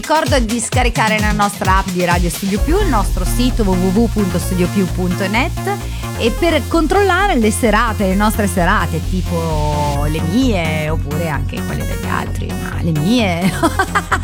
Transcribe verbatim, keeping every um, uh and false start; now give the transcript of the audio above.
Ricordo di scaricare la nostra app di Radio Studio Più, il nostro sito w w w punto studio più punto net, e per controllare le serate, le nostre serate, tipo le mie oppure anche quelle degli altri, ma le mie